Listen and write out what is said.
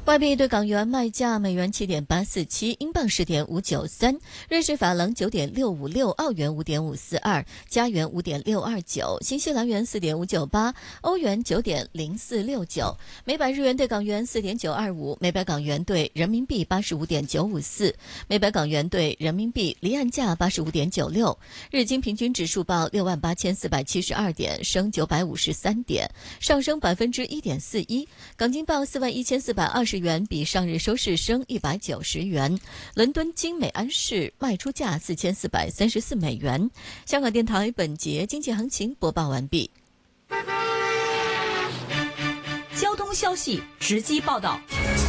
外币对港元卖价：美元7.847，英镑10.593，瑞士法郎9.656，澳元5.542，加元5.629，新西兰元4.598，欧元9.0469，每百日元对港元4.925，每百港元对人民币85.954，每百港元对人民币离岸价85.96。日经平均指数报68472点，升953点，上升1.41%。港金报41420元，比上日收市升190元。伦敦金每安士卖出价4434美元。香港电台本节经济行情播报完毕。 交通消息直击报道。